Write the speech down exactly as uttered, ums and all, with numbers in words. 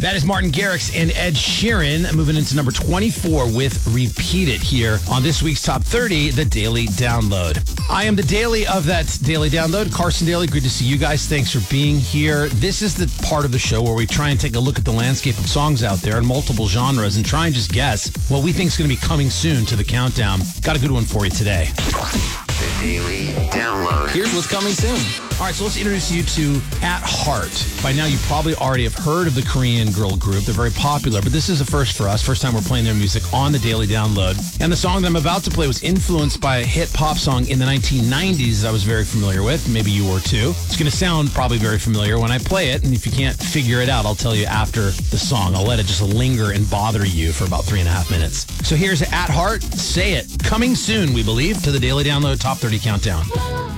That is Martin Garrix and Ed Sheeran moving into number twenty-four with Repeat It here on this week's Top thirty, The Daily Download. I am the Daily of that Daily Download. Carson Daly, good to see you guys. Thanks for being here. This is the part of the show where we try and take a look at the landscape of songs out there in multiple genres and try and just guess what we think is going to be coming soon to the countdown. Got a good one for you today. The Daily Download. Here's what's coming soon. All right, so let's introduce you to At Heart. By now, you probably already have heard of the Korean girl group. They're very popular, but this is a first for us. First time we're playing their music on the Daily Download. And the song that I'm about to play was influenced by a hit pop song in the nineteen nineties that I was very familiar with. Maybe you were too. It's going to sound probably very familiar when I play it, and if you can't figure it out, I'll tell you after the song. I'll let it just linger and bother you for about three and a half minutes. So here's At Heart. Say it. Coming soon, we believe, to the Daily Download Top thirty Countdown.